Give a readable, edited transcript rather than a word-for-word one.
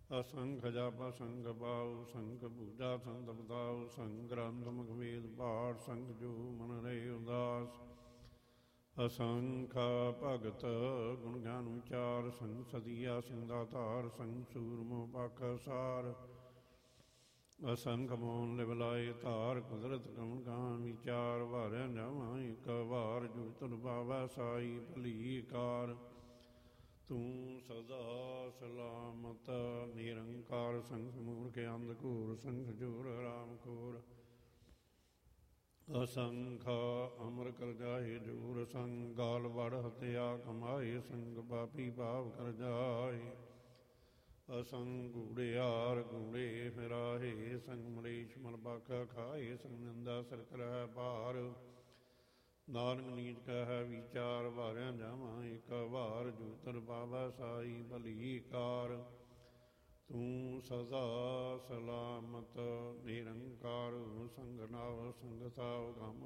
ਅਸੰਖ ਜਪ ਸੰਗ ਬਾਉ ਸੰਖ ਪੂਜਾ ਸੰਤ ਬਤਾਉ ਸੰਗ ਗ੍ਰੰਥ ਮੁਖ ਵੇਦ ਪਾਠ ਸੰਗ ਜੋ ਮਨ ਰਹੇ ਉਦਾਸ ਅਸੰਖ ਭਗਤ ਗੁਣ ਗਿਆਨ ਵਿਚਾਰ ਸੰਗ ਸਦੀਆ ਸਿੰਘਾ ਧਾਰ ਸੰਗ ਸੂਰਮੋ ਪਖ ਸਾਰ ਅਸੰਖ ਮੋਨ ਲਿਵਲਾਏ ਧਾਰ ਕੁਦਰਤ ਕਮਨ ਕਾਨ ਵਿਚਾਰ ਵਾਰਿਆ ਜਾਵਾਂ ਇੱਕ ਵਾਰ ਜੋ ਤੁਨ ਪਾਵੈ ਸਾਈ ਭਲੀ ਕਾਰ ਤੂੰ ਸਦਾ ਸਲਾਮਤ ਨਿਰੰਕਾਰ ਸੰਖ ਮੂਰਖ ਅੰਧ ਘੂਰ ਸੰਖ ਜੋਰ ਰਾਮ ਕੋਰ ਅਸੰਖ ਅਮਰ ਕਰ ਜਾਏ ਜੋਰ ਸੰਗ ਗਾਲ ਵੜ ਹਤਿਆ ਕਮਾਏ ਸੰਗ ਪਾਪੀ ਭਾਵ ਕਰ ਜਾਏ ਅਸੰਗ ਗੂੜਿਆਰ ਗੂੜੇ ਫਿਰਾਹੇ ਸੰਗ ਮਲੇਸ਼ ਮਲ ਬਾਕਾ ਖਾਏ ਸੰਗ ਨਿੰਦਾ ਸਿਰ ਕਰੈ ਭਾਰ ਨਾਨਕ ਨੀਚ ਕਹਿ ਵਿਚਾਰ ਵਾਰਿਆ ਜਾਵਾਂ ਇੱਕ ਵਾਰ ਜੋ ਤਨ ਪਾਵੈ ਸਾਈ ਭਲੀ ਕਾਰ ਤੂੰ ਸਦਾ ਸਲਾਮਤ ਨਿਰੰਕਾਰ ਸੰਗ ਨਾਵ ਸੰਗ ਸਾਵ ਗਮ